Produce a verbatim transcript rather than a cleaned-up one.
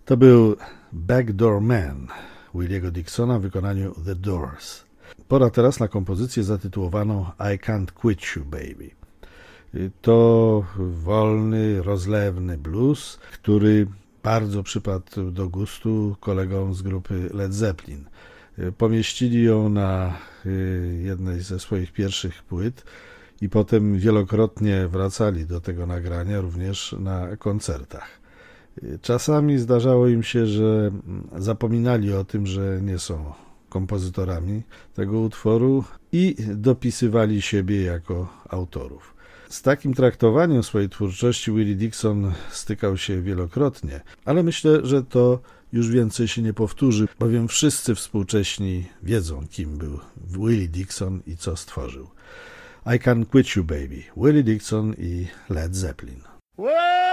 To był Backdoor Man Williego Dixona w wykonaniu The Doors. Pora teraz na kompozycję zatytułowaną I Can't Quit You Baby. To wolny, rozlewny blues, który bardzo przypadł do gustu kolegom z grupy Led Zeppelin. Pomieścili ją na jednej ze swoich pierwszych płyt i potem wielokrotnie wracali do tego nagrania, również na koncertach. Czasami zdarzało im się, że zapominali o tym, że nie są kompozytorami tego utworu i dopisywali siebie jako autorów. Z takim traktowaniem swojej twórczości Willie Dixon stykał się wielokrotnie, ale myślę, że to już więcej się nie powtórzy, bowiem wszyscy współcześni wiedzą, kim był Willie Dixon i co stworzył. I Can't Quit You Baby, Willie Dixon i Led Zeppelin.